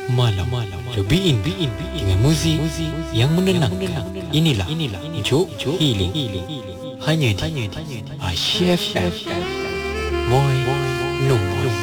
malam lebih dengan muzik yang menenangkan. Inilah Juk Healing hanya di Asia FM. Moi Numos.